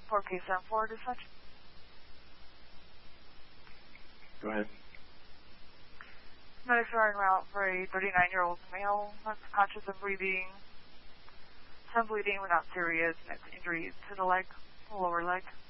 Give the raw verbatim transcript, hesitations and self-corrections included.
four K seven four, dispatch. Go ahead. Medics are en route for a thirty-nine-year-old male, unconscious and breathing. Some bleeding, but not serious. Next injuries to the leg, lower leg.